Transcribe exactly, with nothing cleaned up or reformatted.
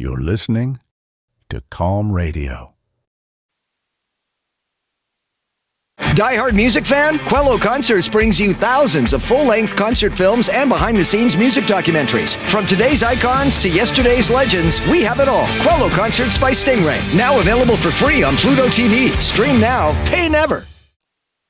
You're listening to Calm Radio. Die Hard music fan? Quello Concerts brings you thousands of full-length concert films and behind-the-scenes music documentaries. From today's icons to yesterday's legends, we have it all. Quello Concerts by Stingray. Now available for free on Pluto T V. Stream now, pay never.